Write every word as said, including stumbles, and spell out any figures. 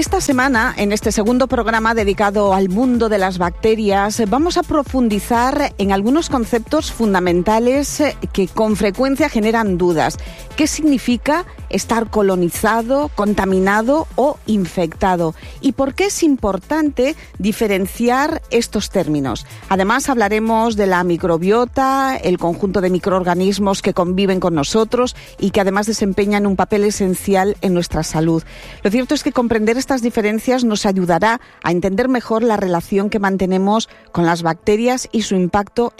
Esta semana, en este segundo programa dedicado al mundo de las bacterias, vamos a profundizar en algunos conceptos fundamentales que con frecuencia generan dudas. ¿Qué significa estar colonizado, contaminado o infectado? ¿Y por qué es importante diferenciar estos términos? Además, hablaremos de la microbiota, el conjunto de microorganismos que conviven con nosotros y que además desempeñan un papel esencial en nuestra salud. Lo cierto es que comprender estas diferencias nos ayudará a entender mejor la relación que mantenemos con las bacterias y su impacto